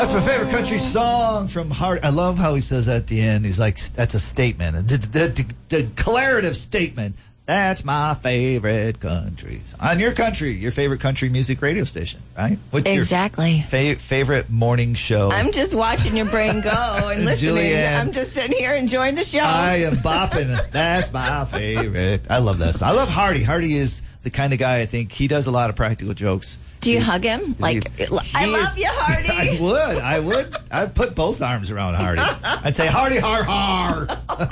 That's my favorite country song from Hart. I love how he says at the end, he's like, that's a statement, a declarative statement. That's my favorite country. On your country, your favorite country music radio station, right? What's exactly. Your favorite morning show? I'm just watching your brain go and listening. Julianne, I'm just sitting here enjoying the show. I am bopping. That's my favorite. I love this. I love Hardy. Hardy is the kind of guy, I think, he does a lot of practical jokes. Do you hug him? Like, I love you, Hardy. I would. I'd put both arms around Hardy. I'd say, Hardy, har, har.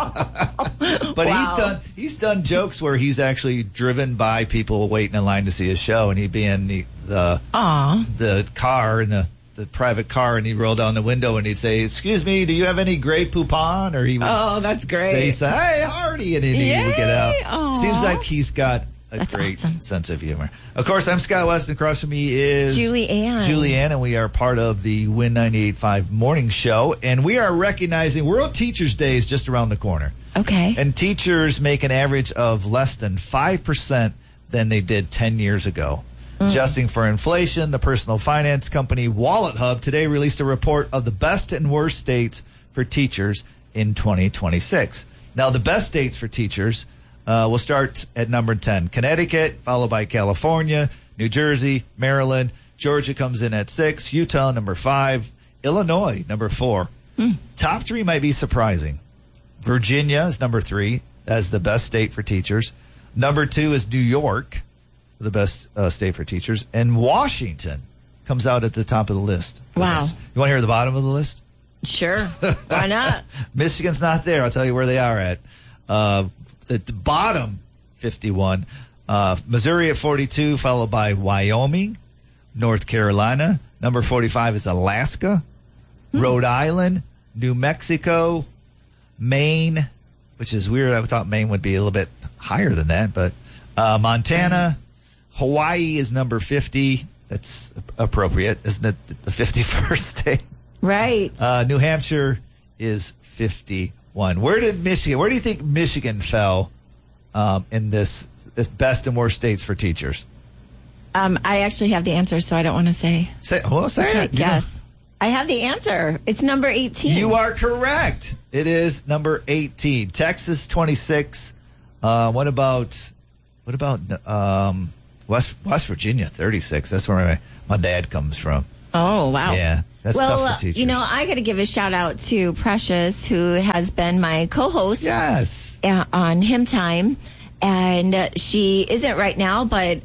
But wow. he's done jokes where he's actually driven by people waiting in line to see his show, and he'd be in the car, in the private car, and he'd roll down the window and he'd say, excuse me, do you have any Grey Poupon? Or he would that's great. say, hey, Hardy, and he would get out. Aww. Seems like he's got That's great awesome. Sense of humor. Of course, I'm Scott West, and across from me is Julianne, and we are part of the Win 98.5 Morning Show, and we are recognizing World Teachers Day is just around the corner. Okay. And teachers make an average of less than 5% than they did 10 years ago. Adjusting for inflation, the personal finance company Wallet Hub today released a report of the best and worst states for teachers in 2026. Now, the best states for teachers, we'll start at number 10. Connecticut, followed by California, New Jersey, Maryland. Georgia comes in at 6. Utah, number 5. Illinois, number 4. Top 3 might be surprising. Virginia is number 3 as the best state for teachers. Number 2 is New York, the best state for teachers. And Washington comes out at the top of the list. Wow. You want to hear the bottom of the list? Sure. Why not? Michigan's not there. I'll tell you where they are at. At the bottom, 51. Missouri at 42, followed by Wyoming, North Carolina. Number 45 is Alaska, Rhode Island, New Mexico, Maine, which is weird. I thought Maine would be a little bit higher than that, but Montana, Hawaii is number 50. That's appropriate, isn't it? The 51st state. Right. New Hampshire is 51. Where do you think Michigan fell in this best and worst states for teachers? I actually have the answer, so I don't want to say. Say it. Yes. I have the answer. It's number 18. You are correct. It is number 18. Texas, 26. What about West Virginia, 36? That's where my dad comes from. Oh, wow. Yeah, that's tough for teachers. I got to give a shout out to Precious, who has been my co-host. Yes. On Hymn Time. And she isn't right now, but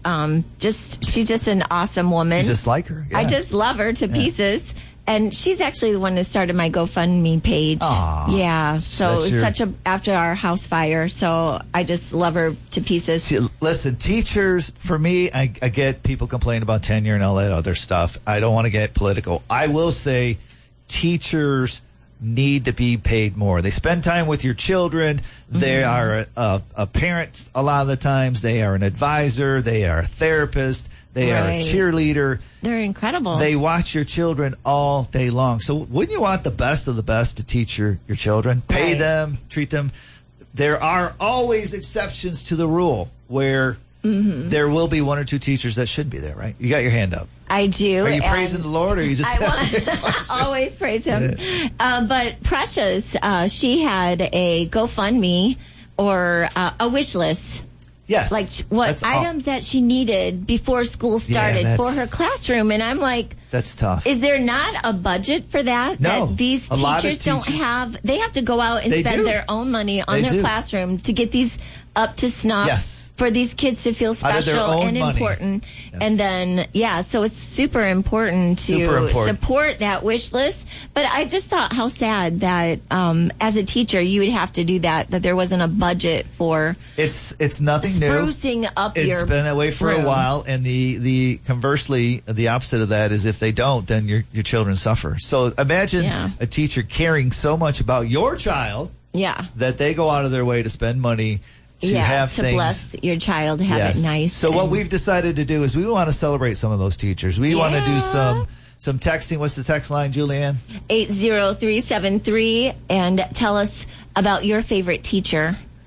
she's just an awesome woman. You just like her. Yeah. I just love her to pieces. And she's actually the one that started my GoFundMe page. Aww. Yeah. So it was after our house fire. So I just love her to pieces. See, listen, teachers, for me, I get people complaining about tenure and all that other stuff. I don't want to get political. I will say teachers need to be paid more. They spend time with your children. They are a parent a lot of the times. They are an advisor. They are a therapist. They are a cheerleader. They're incredible. They watch your children all day long. So wouldn't you want the best of the best to teach your children? Pay them, treat them. There are always exceptions to the rule where there will be one or two teachers that should be there, right? You got your hand up. I do. Are you praising the Lord, or are you just always praise Him? But Precious, she had a GoFundMe or a wish list. Yes. Like what items that she needed before school started for her classroom. And I'm like, that's tough. Is there not a budget for that? No. That these teachers don't have. They have to go out and spend their own money on their classroom to get these up to snuff for these kids to feel special and important. Yes. And then, so it's super important to support that wish list. But I just thought how sad that as a teacher you would have to do that there wasn't a budget for it's nothing new. Sprucing up it's your been that way for room. a while, and the conversely, the opposite of that is if they don't, then your children suffer. So imagine a teacher caring so much about your child that they go out of their way to spend money to have things. Bless your child, have it nice. So what we've decided to do is we want to celebrate some of those teachers. We want to do some texting. What's the text line, Julianne? 80373, and tell us about your favorite teacher.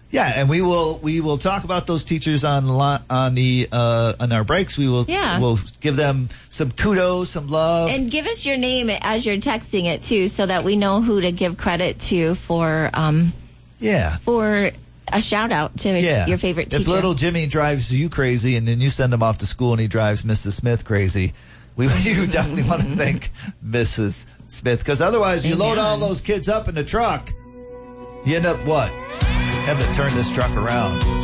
Yeah, and we will talk about those teachers on our breaks. We'll give them some kudos, some love, and give us your name as you're texting it too, so that we know who to give credit to for a shout out to your favorite teacher. If little Jimmy drives you crazy, and then you send him off to school, and he drives Mrs. Smith crazy, you definitely want to thank Mrs. Smith, because otherwise you load all those kids up in the truck, you end up what? Having to turn this truck around.